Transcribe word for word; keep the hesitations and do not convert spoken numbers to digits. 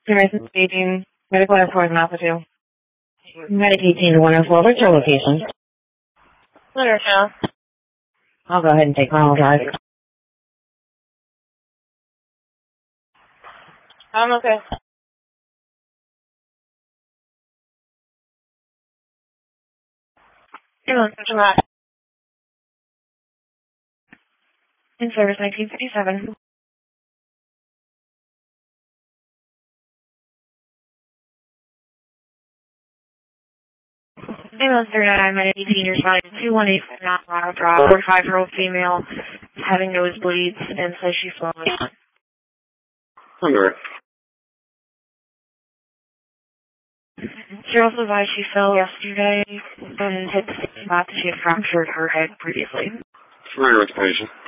Horizon eighteen, medical airport in Alpha two. Medic eighteen to one oh four, what's your location? Literature. I'll go ahead and take Ronald Drive. I'm okay. Come on, such a lot. In service nineteen fifty-seven. Ambulance three nine nine, Medic eighteen, you're spotted two one eight North Ronald Drive, forty-five-year-old female, having nosebleeds, and says she's swollen. Under it. She also advised she fell yesterday and hit the same spot that she had fractured her head previously. Surrender with the patient.